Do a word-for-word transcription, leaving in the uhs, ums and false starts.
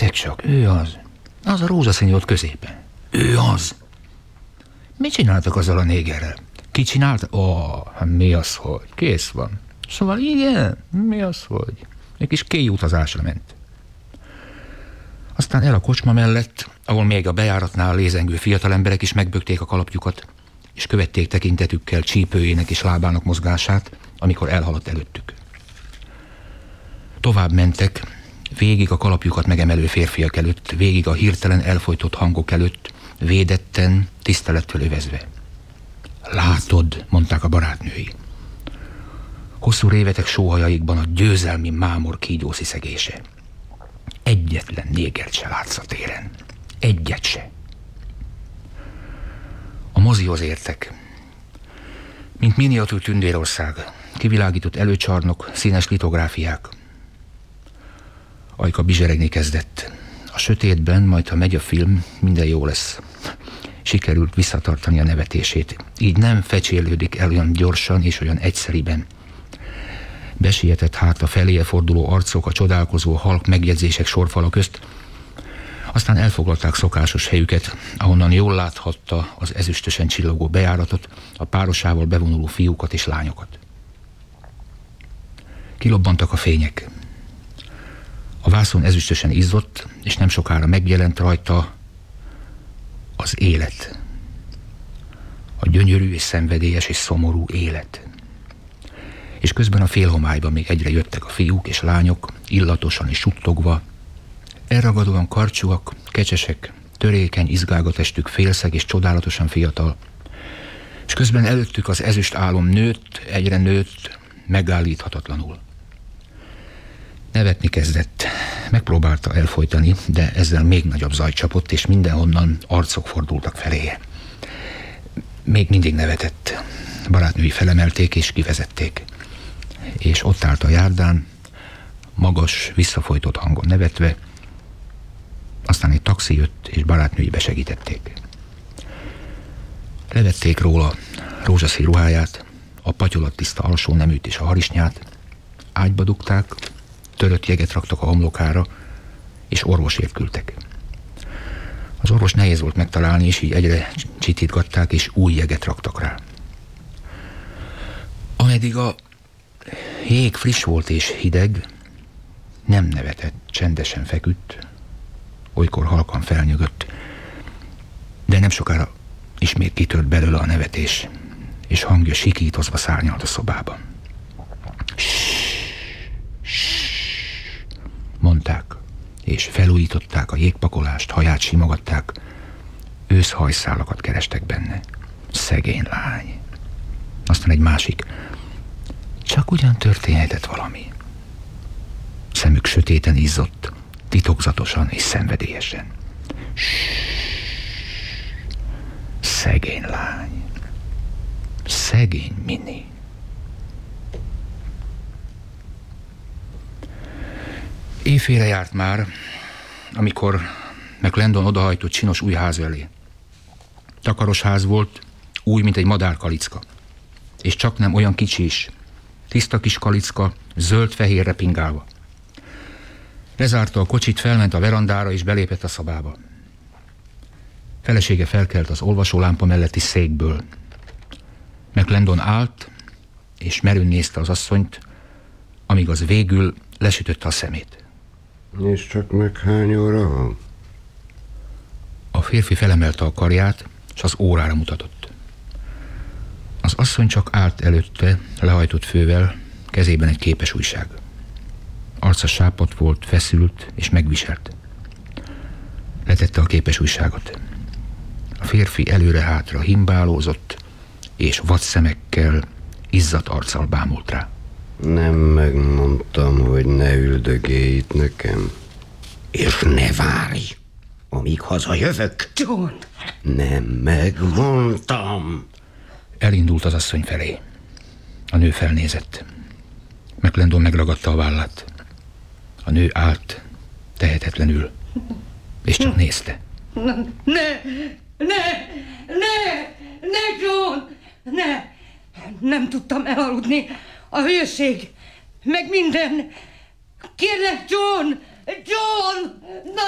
Nézzek csak, ő az. Az a rózsaszínű ott középen. Ő az. Mit csináltak azzal a négerrel? Ki csinálta? Ó, oh, mi az, hogy? Kész van. Szóval igen, mi az, hogy? Egy kis kéjutazásra ment. Aztán el a kocsma mellett, ahol még a bejáratnál lézengő fiatalemberek is megbökték a kalapjukat, és követték tekintetükkel csípőjének és lábának mozgását, amikor elhaladt előttük. Tovább mentek, végig a kalapjukat megemelő férfiak előtt, végig a hirtelen elfojtott hangok előtt, védetten, tisztelettel övezve. Látod, mondták a barátnői. Hosszú révetek sóhajaikban a győzelmi mámor kígyó sziszegése. Egyetlen négert se látsz a téren. Egyet se. A mozihoz értek. Mint miniatűr tündérország, kivilágított előcsarnok, színes litográfiák. Ajka bizseregni kezdett. A sötétben, majd ha megy a film, minden jó lesz. Sikerült visszatartani a nevetését. Így nem fecsérlődik el olyan gyorsan és olyan egyszeriben. Besietett hátra feléje forduló arcok, a csodálkozó halk megjegyzések sorfala közt, aztán elfoglalták szokásos helyüket, ahonnan jól láthatta az ezüstösen csillogó bejáratot, a párosával bevonuló fiúkat és lányokat. Kilobbantak a fények. A vászon ezüstösen izzott, és nem sokára megjelent rajta az élet. A gyönyörű és szenvedélyes és szomorú élet. És közben a félhomályban még egyre jöttek a fiúk és lányok, illatosan és suttogva, elragadóan karcsúak, kecsesek, törékeny, izgága testük félszeg és csodálatosan fiatal, és közben előttük az ezüst álom nőtt, egyre nőtt, megállíthatatlanul. Nevetni kezdett, megpróbálta elfojtani, de ezzel még nagyobb zaj csapott, és mindenhonnan arcok fordultak feléje. Még mindig nevetett. Barátnői felemelték és kivezették. És ott állt a járdán, magas, visszafojtott hangon nevetve, aztán egy taxi jött, és barátnői besegítették. Levették róla rózsaszín ruháját, a patyolattiszta alsó neműt és a harisnyát, ágyba dugták, törött jeget raktak a homlokára, és orvosért küldtek. Az orvos nehéz volt megtalálni, és így egyre csitítgatták, és új jeget raktak rá. Ameddig a jég friss volt és hideg, nem nevetett, csendesen feküdt, olykor halkan felnyögött, de nem sokára ismét kitört belőle a nevetés, és hangja sikítozva szárnyalt a szobában. Mondták, és felújították a jégpakolást, haját simogatták, őszhajszálakat kerestek benne. Szegény lány. Aztán egy másik. Csak ugyan történhetett valami. Szemük sötéten izzott, titokzatosan és szenvedélyesen. Szegény lány. Szegény Minni. Éjfélre járt már, amikor McLendon odahajtott csinos új ház elé. Takaros ház volt, új, mint egy madárkalicka. És csak nem olyan kicsi is. Tiszta kis kalicka, zöld-fehérre pingálva. Lezárta a kocsit, felment a verandára és belépett a szobába. Felesége felkelt az olvasólámpa melletti székből. McLendon állt, és merőn nézte az asszonyt, amíg az végül lesütötte a szemét. És csak meg hány óra van? A férfi felemelte a karját, és az órára mutatott. Az asszony csak állt előtte, lehajtott fővel, kezében egy képes újság. Arca sápadt volt, feszült és megviselt. Letette a képes újságot. A férfi előre-hátra himbálózott, és vad szemekkel, izzadt arccal bámult rá. Nem megmondtam, hogy ne üldögélj itt nekem. És ne várj, amíg hazajövök. John! Nem megmondtam. Elindult az asszony felé. A nő felnézett. McLendon megragadta a vállát. A nő állt, tehetetlenül, és csak nézte. Ne, ne, ne, ne, ne, John! Ne! Nem tudtam elaludni. A hőség, meg minden. Kérlek, John! John! Na